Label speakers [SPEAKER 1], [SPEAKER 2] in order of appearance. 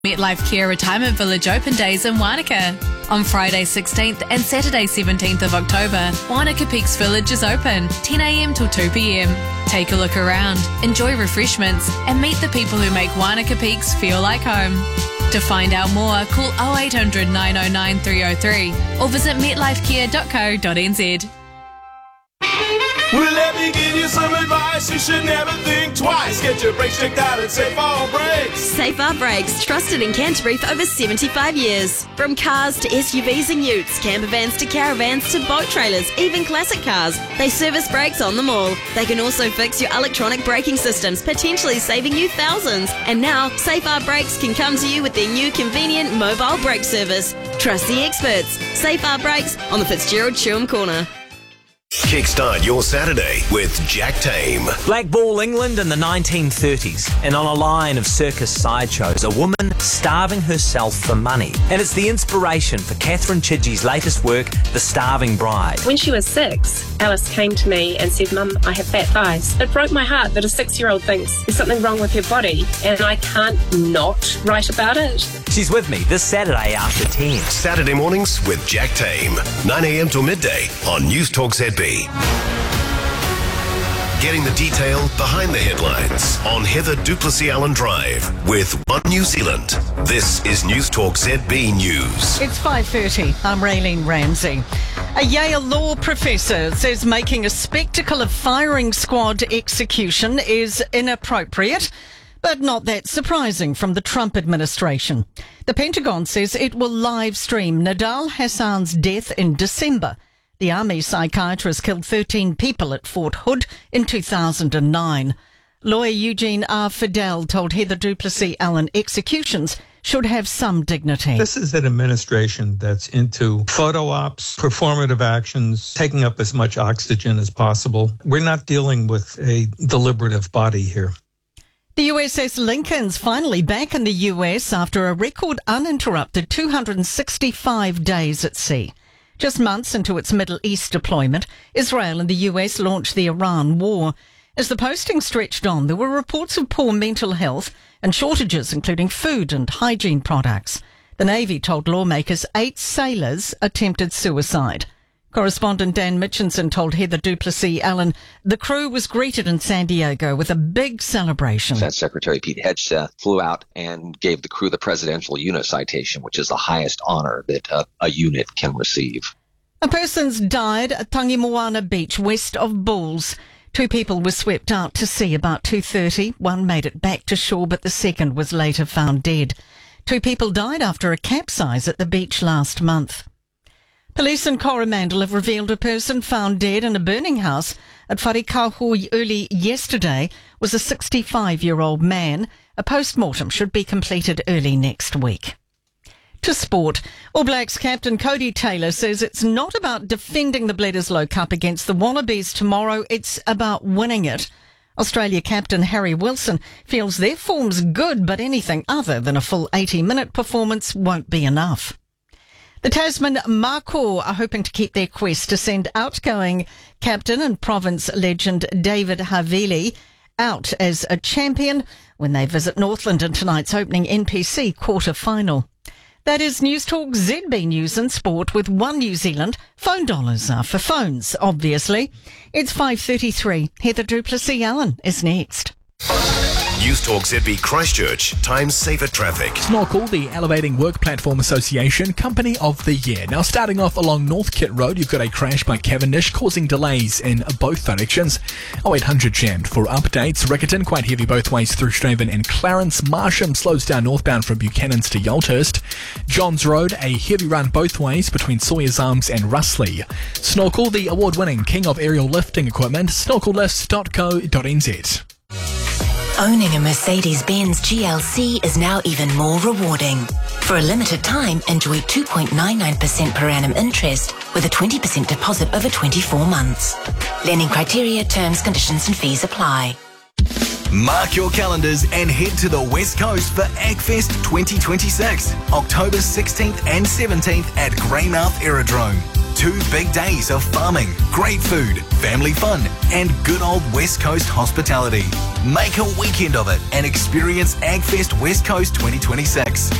[SPEAKER 1] MetLife Care Retirement Village Open Days in Wanaka. On Friday 16th and Saturday 17th of October, Wanaka Peaks Village is open, 10am till 2pm. Take a look around, enjoy refreshments, and meet the people who make Wanaka Peaks feel like home. To find out more, call 0800 909 303 or visit metlifecare.co.nz.
[SPEAKER 2] Well, let me give you some advice. You should never think twice. Get your brakes checked out at Safe R Brakes.
[SPEAKER 3] Safe R Brakes, trusted in Canterbury for over 75 years. From cars to SUVs and utes, camper vans to caravans to boat trailers, even classic cars, they service brakes on them all. They can also fix your electronic braking systems, potentially saving you thousands. And now, Safe R Brakes can come to you with their new convenient mobile brake service. Trust the experts. Safe R Brakes on the Fitzgerald Chewham Corner.
[SPEAKER 4] Kickstart your Saturday with Jack Tame.
[SPEAKER 5] Blackball England in the 1930s, and on a line of circus sideshows, a woman starving herself for money. And it's the inspiration for Catherine Chidgey's latest work, The Starving Bride.
[SPEAKER 6] When she was 6, Alice came to me and said, "Mum, I have fat thighs." It broke my heart that a 6-year-old thinks there's something wrong with her body, and I can't not write about it.
[SPEAKER 5] She's with me this Saturday after 10.
[SPEAKER 4] Saturday mornings with Jack Tame, 9am till midday on News Talk ZB. Getting the detail behind the headlines on Heather Duplessis Allen Drive with One New Zealand. This is News Talk ZB News.
[SPEAKER 7] It's 5:30. I'm Raylene Ramsey. A Yale law professor says making a spectacle of firing squad execution is inappropriate, but not that surprising from the Trump administration. The Pentagon says it will live stream Nidal Hassan's death in December. The Army psychiatrist killed 13 people at Fort Hood in 2009. Lawyer Eugene R. Fidel told Heather Duplessis Allen executions should have some dignity.
[SPEAKER 8] This is an administration that's into photo ops, performative actions, taking up as much oxygen as possible. We're not dealing with a deliberative body here.
[SPEAKER 7] The USS Lincoln's finally back in the US after a record uninterrupted 265 days at sea. Just months into its Middle East deployment, Israel and the US launched the Iran war. As the posting stretched on, there were reports of poor mental health and shortages, including food and hygiene products. The Navy told lawmakers 8 sailors attempted suicide. Correspondent Dan Mitchinson told Heather Duplessis Allen the crew was greeted in San Diego with a big celebration.
[SPEAKER 9] Defense Secretary Pete Hegseth flew out and gave the crew the Presidential Unit Citation, which is the highest honor that a unit can receive.
[SPEAKER 7] A person's died at Tangimoana Beach, west of Bulls. 2 people were swept out to sea about 2:30. One made it back to shore, but the second was later found dead. 2 people died after a capsize at the beach last month. Police in Coromandel have revealed a person found dead in a burning house at Wharikaho early yesterday was a 65-year-old man. A post-mortem should be completed early next week. To sport, All Blacks captain Cody Taylor says it's not about defending the Bledisloe Cup against the Wallabies tomorrow, it's about winning it. Australia captain Harry Wilson feels their form's good, but anything other than a full 80-minute performance won't be enough. The Tasman Mako are hoping to keep their quest to send outgoing captain and province legend David Havili out as a champion when they visit Northland in tonight's opening NPC quarter-final. That is News Talk ZB News and Sport with One New Zealand. Phone dollars are for phones, obviously. It's 5:33. Heather Duplessis Allen is next.
[SPEAKER 4] News Talk ZB Christchurch, Time Saver Traffic.
[SPEAKER 10] Snorkel, the Elevating Work Platform Association Company of the Year. Now, starting off along North Kit Road, you've got a crash by Cavendish causing delays in both directions. 0800 jammed for updates. Riccarton, quite heavy both ways through Straven and Clarence. Marsham slows down northbound from Buchanan's to Yalthurst. Johns Road, a heavy run both ways between Sawyer's Arms and Russley. Snorkel, the award-winning king of aerial lifting equipment, snorkellifts.co.nz.
[SPEAKER 11] Owning a Mercedes-Benz GLC is now even more rewarding. For a limited time, enjoy 2.99% per annum interest with a 20% deposit over 24 months. Lending criteria, terms, conditions and fees apply.
[SPEAKER 12] Mark your calendars and head to the West Coast for AgFest 2026, October 16th and 17th at Greymouth Aerodrome. 2 big days of farming, great food, family fun, and good old West Coast hospitality. Make a weekend of it and experience AgFest West Coast 2026.